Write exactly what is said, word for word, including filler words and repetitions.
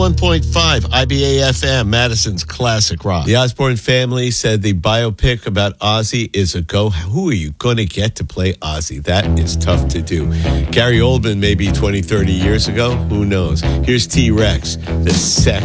one point five I B A F M, Madison's classic rock. The Osborne family said the biopic about Ozzy is a go. Who are you going to get to play Ozzy? That is tough to do. Gary Oldman maybe twenty, thirty years ago. Who knows? Here's T-Rex, the sex.